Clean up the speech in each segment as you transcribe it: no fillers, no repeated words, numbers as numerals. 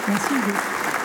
Merci Hugo.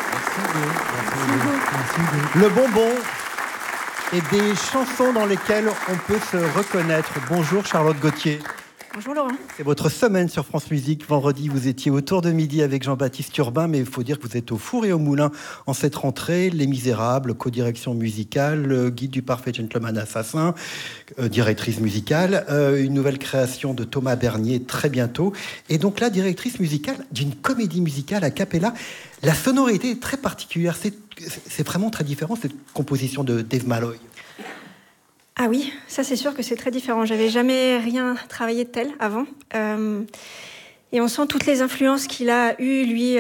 Le bonbon et des chansons dans lesquelles on peut se reconnaître. Bonjour Charlotte Gauthier. Bonjour Laurent. C'est votre semaine sur France Musique. Vendredi, vous étiez autour de midi avec Jean-Baptiste Urbain, mais il faut dire que vous êtes au four et au moulin en cette rentrée. Les Misérables, co-direction musicale, guide du parfait gentleman assassin, directrice musicale, une nouvelle création de Thomas Bernier très bientôt. Et donc là, directrice musicale d'une comédie musicale a cappella. La sonorité est très particulière. C'est vraiment très différent, cette composition de Dave Malloy. Ah oui, ça c'est sûr que c'est très différent. J'avais jamais rien travaillé de tel avant. Et on sent toutes les influences qu'il a eues, lui.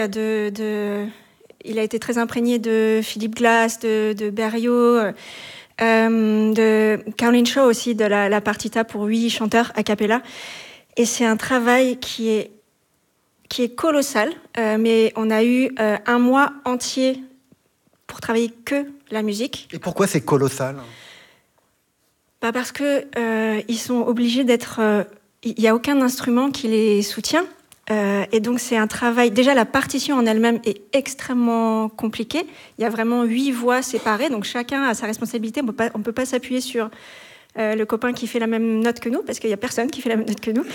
Il a été très imprégné de Philip Glass, de Berriot, de Caroline Shaw aussi, de la partita pour 8 chanteurs a cappella. Et c'est un travail qui est colossal, mais on a eu un mois entier pour travailler que la musique. Et pourquoi c'est colossal ? Parce que ils sont obligés d'être. Il n'y a aucun instrument qui les soutient, et donc c'est un travail. Déjà, la partition en elle-même est extrêmement compliquée. Il y a vraiment 8 voix séparées, donc chacun a sa responsabilité. On peut pas s'appuyer sur le copain qui fait la même note que nous, parce qu'il n'y a personne qui fait la même note que nous.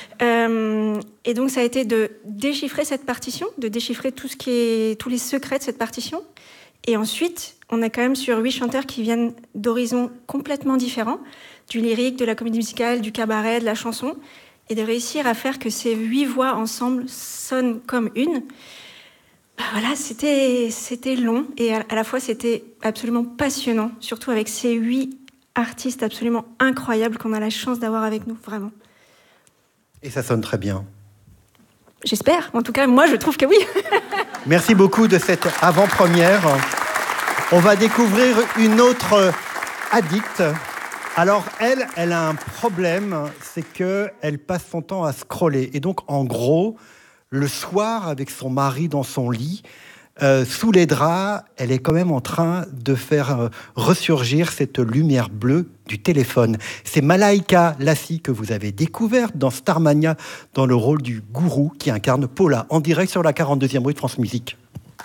Et donc ça a été de déchiffrer cette partition, de déchiffrer tous les secrets de cette partition. Et ensuite, on est quand même sur 8 chanteurs qui viennent d'horizons complètement différents, du lyrique, de la comédie musicale, du cabaret, de la chanson, et de réussir à faire que ces 8 voix ensemble sonnent comme une. Voilà, c'était long, et à la fois c'était absolument passionnant, surtout avec ces 8 artistes absolument incroyables qu'on a la chance d'avoir avec nous, vraiment. Et ça sonne très bien. J'espère, en tout cas, moi je trouve que oui. Merci beaucoup de cette avant-première. On va découvrir une autre addict. Alors elle a un problème, c'est qu'elle passe son temps à scroller. Et donc, en gros, le soir, avec son mari dans son lit, sous les draps, elle est quand même en train de faire ressurgir cette lumière bleue du téléphone. C'est Malaika Lassi que vous avez découverte dans Starmania, dans le rôle du gourou qui incarne Paula, en direct sur la 42e rue de France Musique.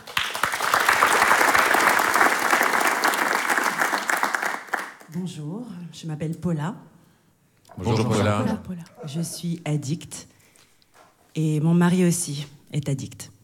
Bonjour, je m'appelle Paula. Bonjour Paula. Je suis addict et mon mari aussi est addict.